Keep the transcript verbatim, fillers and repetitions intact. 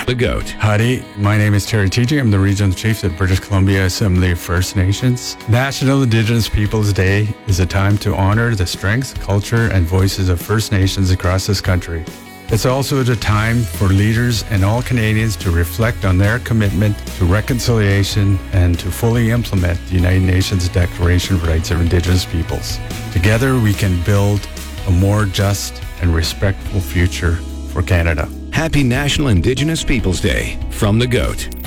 The GOAT. Howdy, my name is Terry T J. I'm the Regional Chief of British Columbia Assembly of First Nations. National Indigenous Peoples Day is a time to honor the strengths, culture, and voices of First Nations across this country. It's also a time for leaders and all Canadians to reflect on their commitment to reconciliation and to fully implement the United Nations Declaration of Rights of Indigenous Peoples. Together, we can build a more just and respectful future for Canada. Happy National Indigenous Peoples Day from The GOAT.